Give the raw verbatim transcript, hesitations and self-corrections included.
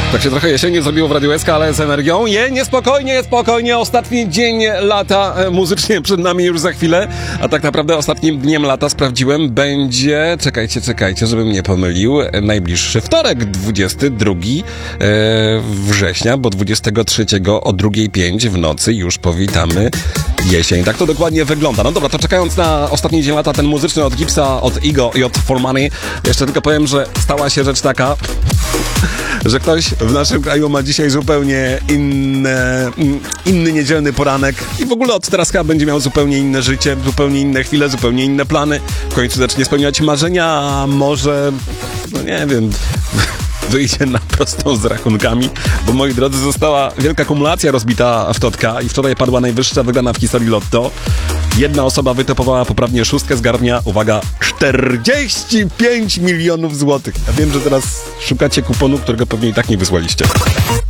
Tak się trochę jesiennie zrobiło w Radiu S K, ale z energią. Je, niespokojnie, spokojnie. Ostatni dzień lata muzycznie przed nami już za chwilę. A tak naprawdę ostatnim dniem lata, sprawdziłem, będzie... Czekajcie, czekajcie, żebym nie pomylił. Najbliższy wtorek, dwudziestego drugiego września, bo dwudziestego trzeciego o drugiej pięć w nocy już powitamy jesień. Tak to dokładnie wygląda. No dobra, to czekając na ostatni dzień lata, ten muzyczny od Gipsa, od Igo i od For Money, jeszcze tylko powiem, że stała się rzecz taka, że ktoś w naszym kraju ma dzisiaj zupełnie inne, inny niedzielny poranek i w ogóle od teraz chyba będzie miał zupełnie inne życie, zupełnie inne chwile, zupełnie inne plany. W końcu zacznie spełniać marzenia, a może, no nie wiem, wyjdzie na prostą z rachunkami, bo moi drodzy, została wielka kumulacja rozbita w Totka i wczoraj padła najwyższa wygrana w historii Lotto. Jedna osoba wytopowała poprawnie szóstkę, zgarnia, uwaga, czterdzieści pięć milionów złotych. Ja wiem, że teraz szukacie kuponu, którego pewnie i tak nie wysłaliście.